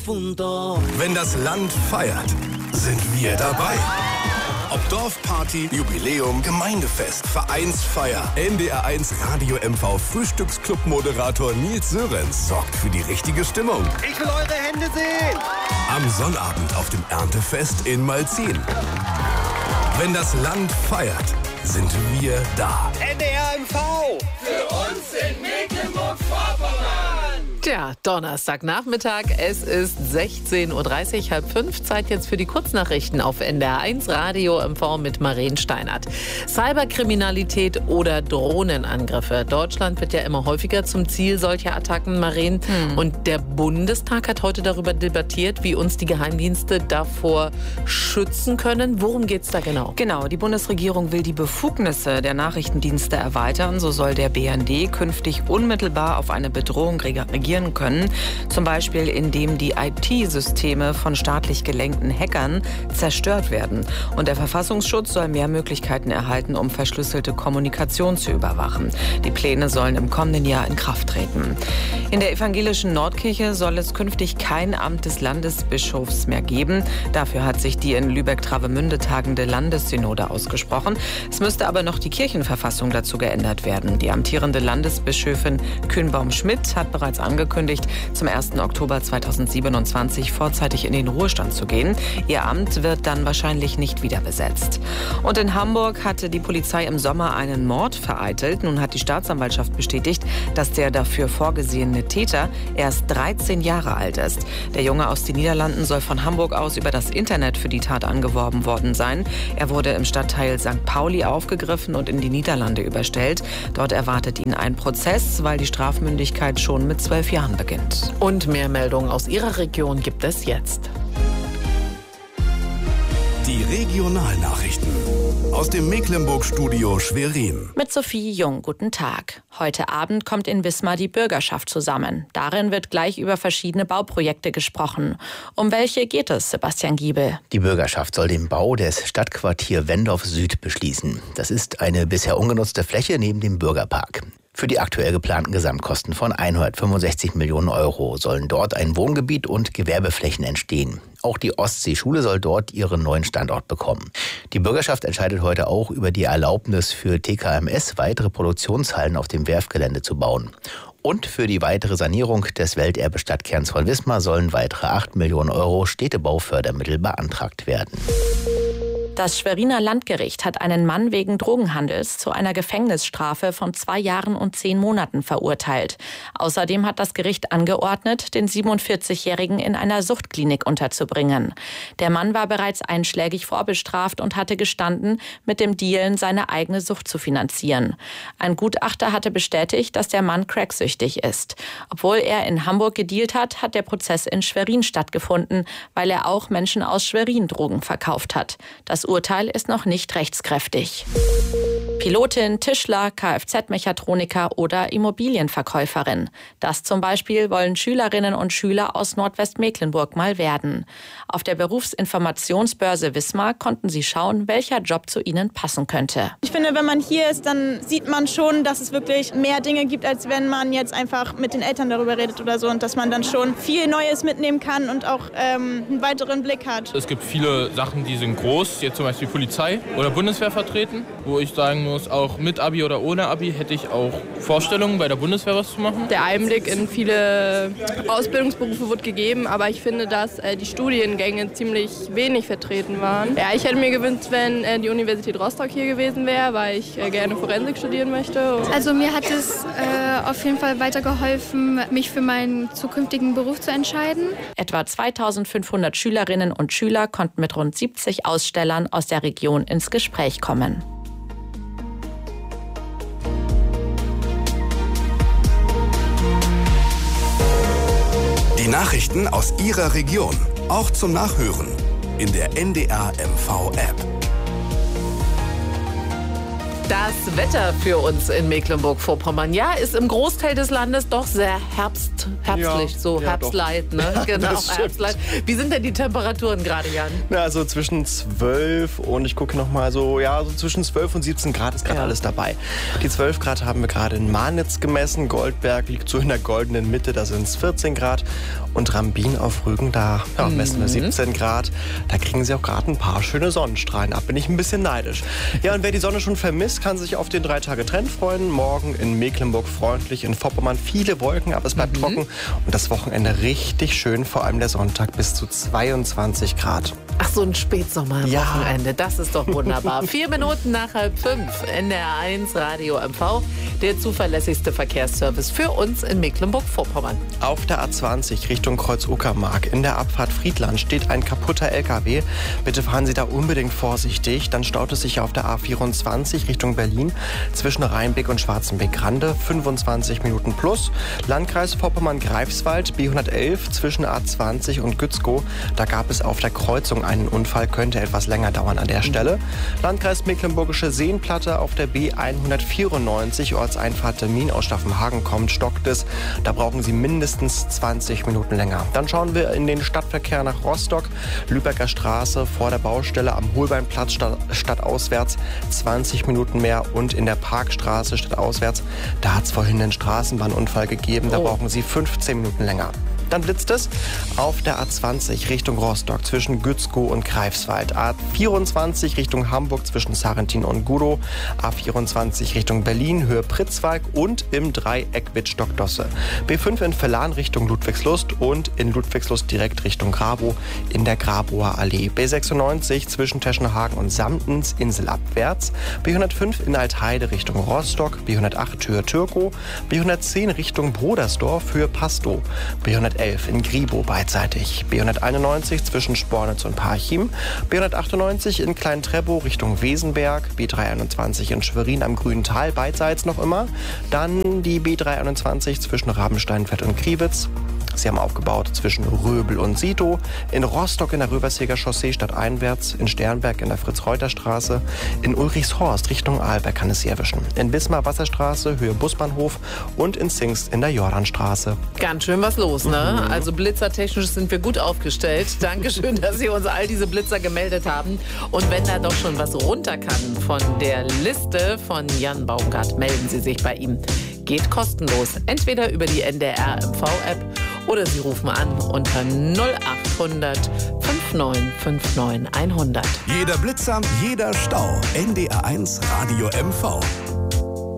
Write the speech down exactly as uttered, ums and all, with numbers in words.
punto. Wenn das Land feiert, sind wir dabei. Ob Dorfparty, Jubiläum, Gemeindefest, Vereinsfeier, N D R eins Radio M V Frühstücksclub-Moderator Nils Sörensen sorgt für die richtige Stimmung. Ich will eure Hände sehen! Am Sonnabend auf dem Erntefest in Malzin. Wenn das Land feiert, sind wir da. N D R M V! Für uns in Mecklenburg-Vorpommern! Tja, Donnerstagnachmittag, es ist sechzehn Uhr dreißig, halb fünf. Zeit jetzt für die Kurznachrichten auf N D R eins Radio M V mit Maren Steinert. Cyberkriminalität oder Drohnenangriffe. Deutschland wird ja immer häufiger zum Ziel solcher Attacken, Maren. Hm. Und der Bundestag hat heute darüber debattiert, wie uns die Geheimdienste davor schützen können. Worum geht's da genau? Genau, die Bundesregierung will die Befugnisse der Nachrichtendienste erweitern. So soll der B N D künftig unmittelbar auf eine Bedrohung reagieren können, zum Beispiel indem die I T-Systeme von staatlich gelenkten Hackern zerstört werden. Und der Verfassungsschutz soll mehr Möglichkeiten erhalten, um verschlüsselte Kommunikation zu überwachen. Die Pläne sollen im kommenden Jahr in Kraft treten. In der evangelischen Nordkirche soll es künftig kein Amt des Landesbischofs mehr geben. Dafür hat sich die in Lübeck-Travemünde tagende Landessynode ausgesprochen. Es müsste aber noch die Kirchenverfassung dazu geändert werden. Die amtierende Landesbischöfin Kühnbaum-Schmidt hat bereits angekündigt, zum ersten Oktober zweitausendsiebenundzwanzig vorzeitig in den Ruhestand zu gehen. Ihr Amt wird dann wahrscheinlich nicht wieder besetzt. Und in Hamburg hatte die Polizei im Sommer einen Mord vereitelt. Nun hat die Staatsanwaltschaft bestätigt, dass der dafür vorgesehene Täter erst dreizehn Jahre alt ist. Der Junge aus den Niederlanden soll von Hamburg aus über das Internet für die Tat angeworben worden sein. Er wurde im Stadtteil Sankt Pauli aufgegriffen und in die Niederlande überstellt. Dort erwartet ihn ein Prozess, weil die Strafmündigkeit schon mit zwölf Jahren beginnt. Und mehr Meldungen aus Ihrer Region gibt es jetzt. Die Regionalnachrichten aus dem Mecklenburg-Studio Schwerin. Mit Sophie Jung, guten Tag. Heute Abend kommt in Wismar die Bürgerschaft zusammen. Darin wird gleich über verschiedene Bauprojekte gesprochen. Um welche geht es, Sebastian Giebel? Die Bürgerschaft soll den Bau des Stadtquartier Wendorf Süd beschließen. Das ist eine bisher ungenutzte Fläche neben dem Bürgerpark. Für die aktuell geplanten Gesamtkosten von hundertfünfundsechzig Millionen Euro sollen dort ein Wohngebiet und Gewerbeflächen entstehen. Auch die Ostseeschule soll dort ihren neuen Standort bekommen. Die Bürgerschaft entscheidet heute auch über die Erlaubnis für T K M S, weitere Produktionshallen auf dem Werftgelände zu bauen. Und für die weitere Sanierung des Welterbe-Stadtkerns von Wismar sollen weitere acht Millionen Euro Städtebaufördermittel beantragt werden. Das Schweriner Landgericht hat einen Mann wegen Drogenhandels zu einer Gefängnisstrafe von zwei Jahren und zehn Monaten verurteilt. Außerdem hat das Gericht angeordnet, den siebenundvierzigjährigen in einer Suchtklinik unterzubringen. Der Mann war bereits einschlägig vorbestraft und hatte gestanden, mit dem Dealen seine eigene Sucht zu finanzieren. Ein Gutachter hatte bestätigt, dass der Mann cracksüchtig ist. Obwohl er in Hamburg gedealt hat, hat der Prozess in Schwerin stattgefunden, weil er auch Menschen aus Schwerin Drogen verkauft hat. Das Urteil ist noch nicht rechtskräftig. Pilotin, Tischler, Kfz-Mechatroniker oder Immobilienverkäuferin. Das zum Beispiel wollen Schülerinnen und Schüler aus Nordwestmecklenburg mal werden. Auf der Berufsinformationsbörse Wismar konnten sie schauen, welcher Job zu ihnen passen könnte. Ich finde, wenn man hier ist, dann sieht man schon, dass es wirklich mehr Dinge gibt, als wenn man jetzt einfach mit den Eltern darüber redet oder so. Und dass man dann schon viel Neues mitnehmen kann und auch ähm, einen weiteren Blick hat. Es gibt viele Sachen, die sind groß, jetzt zum Beispiel Polizei oder Bundeswehr vertreten, wo ich sagen muss, auch mit Abi oder ohne Abi hätte ich auch Vorstellungen, bei der Bundeswehr was zu machen. Der Einblick in viele Ausbildungsberufe wird gegeben, aber ich finde, dass äh, die Studiengänge ziemlich wenig vertreten waren. Ja, ich hätte mir gewünscht, wenn äh, die Universität Rostock hier gewesen wäre, weil ich äh, gerne Forensik studieren möchte. Also mir hat es äh, auf jeden Fall weitergeholfen, mich für meinen zukünftigen Beruf zu entscheiden. Etwa zweitausendfünfhundert Schülerinnen und Schüler konnten mit rund siebzig Ausstellern aus der Region ins Gespräch kommen. Die Nachrichten aus Ihrer Region, auch zum Nachhören in der N D R M V-App. Das Wetter für uns in Mecklenburg-Vorpommern, ja, ist im Großteil des Landes doch sehr Herbst, Herbstlich, Ja, so ja, Herbstlight, ne? Ja, Genau, das stimmt. Herbstlight. Wie sind denn die Temperaturen gerade, Jan? Ja, also zwischen zwölf und ich gucke noch mal so, ja, so zwischen zwölf und siebzehn Grad ist gerade Ja. alles dabei. Die zwölf Grad haben wir gerade in Marnitz gemessen. Goldberg liegt so in der goldenen Mitte, da sind es vierzehn Grad. Und Rambin auf Rügen, da ja, messen wir siebzehn Grad. Da kriegen sie auch gerade ein paar schöne Sonnenstrahlen ab. Bin ich ein bisschen neidisch. Ja, und wer die Sonne schon vermisst, kann sich auf den drei Tage Trend freuen. Morgen in Mecklenburg freundlich, in Vorpommern viele Wolken, aber es bleibt Mhm. trocken. Und das Wochenende richtig schön, vor allem der Sonntag bis zu zweiundzwanzig Grad. Ach, so ein Spätsommerwochenende, das ist doch wunderbar. Vier Minuten nach halb fünf, N D R eins Radio M V, der zuverlässigste Verkehrsservice für uns in Mecklenburg-Vorpommern. Auf der A zwanzig Richtung Kreuz-Uckermark in der Abfahrt Friedland steht ein kaputter L K W. Bitte fahren Sie da unbedingt vorsichtig. Dann staut es sich auf der A vierundzwanzig Richtung Berlin zwischen Rheinbeck und Schwarzenbeck-Grande. fünfundzwanzig Minuten plus. Landkreis Vorpommern-Greifswald B hundertelf zwischen A zwanzig und Gützkow. Da gab es auf der Kreuzung einen Unfall, könnte etwas länger dauern an der Stelle. Landkreis Mecklenburgische Seenplatte auf der B hundertvierundneunzig Ortseinfahrt Termin aus Staffenhagen kommt, stockt es. Da brauchen Sie mindestens zwanzig Minuten länger. Dann schauen wir in den Stadtverkehr nach Rostock. Lübecker Straße vor der Baustelle am Holbeinplatz stadt, stadtauswärts zwanzig Minuten mehr und in der Parkstraße stadtauswärts. Da hat es vorhin einen Straßenbahnunfall gegeben. Da Oh. brauchen Sie fünfzehn Minuten länger. Dann blitzt es auf der A zwanzig Richtung Rostock zwischen Gützkow und Greifswald. A vierundzwanzig Richtung Hamburg zwischen Sarrentin und Gudow. A vierundzwanzig Richtung Berlin, Höhe Pritzwalk und im Dreieck Wittstock-Dosse. B fünf in Verlan Richtung Ludwigslust und in Ludwigslust direkt Richtung Grabow in der Grabower Allee. B sechsundneunzig zwischen Teschenhagen und Samtens inselabwärts. B hundertfünf in Altheide Richtung Rostock. B hundertacht Höhe Türkow. B hundertzehn Richtung Brodersdorf, Höhe Pastow. B hundertelf in Gribow beidseitig. B hunderteinundneunzig zwischen Spornitz und Parchim. B hundertachtundneunzig in Klein-Treppow Richtung Wesenberg. B dreihunderteinundzwanzig in Schwerin am Grünen Tal beidseits noch immer. Dann die B dreihunderteinundzwanzig zwischen Rabensteinfeld und Kriwitz. Sie haben aufgebaut zwischen Röbel und Sito, in Rostock in der Röverseger Chaussee stadteinwärts, in Sternberg in der Fritz-Reuter-Straße, in Ulrichshorst Richtung Arlberg kann es Sie erwischen, in Wismar-Wasserstraße, Höhe Busbahnhof und in Zingst in der Jordanstraße. Ganz schön was los, ne? Also blitzertechnisch sind wir gut aufgestellt. Dankeschön, dass Sie uns all diese Blitzer gemeldet haben. Und wenn da doch schon was runter kann von der Liste von Jan Baumgart, melden Sie sich bei ihm. Geht kostenlos, entweder über die N D R M V-App oder Sie rufen an unter null achthundert neunundfünfzig neunundfünfzig hundert. Jeder Blitzer, jeder Stau. N D R eins Radio M V.